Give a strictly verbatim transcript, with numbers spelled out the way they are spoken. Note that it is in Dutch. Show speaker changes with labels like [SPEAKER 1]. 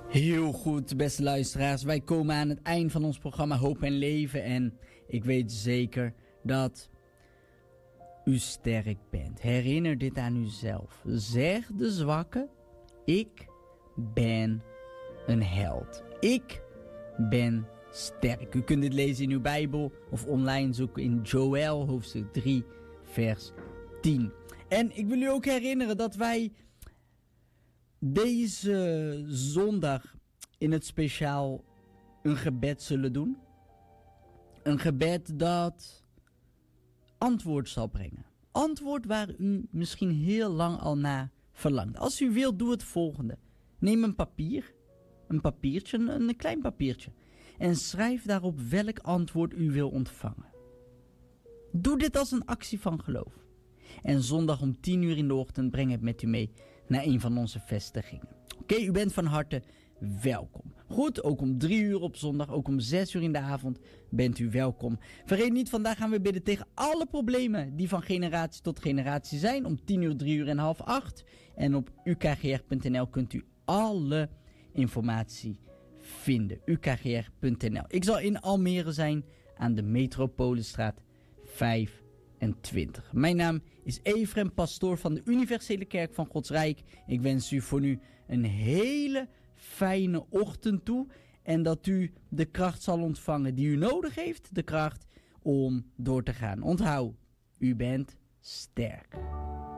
[SPEAKER 1] Heel goed, beste luisteraars. Wij komen aan het eind van ons programma Hoop en Leven. En ik weet zeker dat u sterk bent. Herinner dit aan uzelf. Zeg de zwakke, ik ben een held. Ik ben sterk. U kunt dit lezen in uw Bijbel of online zoeken in Joël hoofdstuk drie vers tien. En ik wil u ook herinneren dat wij deze zondag in het speciaal een gebed zullen doen. Een gebed dat antwoord zal brengen. Antwoord waar u misschien heel lang al naar verlangt. Als u wilt, doe het volgende. Neem een papier, een papiertje, een, een klein papiertje. En schrijf daarop welk antwoord u wil ontvangen. Doe dit als een actie van geloof. En zondag om tien uur in de ochtend breng het met u mee naar een van onze vestigingen. Oké, okay, u bent van harte welkom. Goed, ook om drie uur op zondag, ook om zes uur in de avond bent u welkom. Vergeet niet, vandaag gaan we bidden tegen alle problemen die van generatie tot generatie zijn. Om tien uur, drie uur en half acht. En op u k g r punt n l kunt u alle informatie vinden. u k g r punt n l. Ik zal in Almere zijn aan de Metropolenstraat vijfentwintig. Mijn naam is Efrem, pastoor van de Universele Kerk van Gods Rijk. Ik wens u voor nu een hele fijne ochtend toe. En dat u de kracht zal ontvangen die u nodig heeft. De kracht om door te gaan. Onthoud, u bent sterk.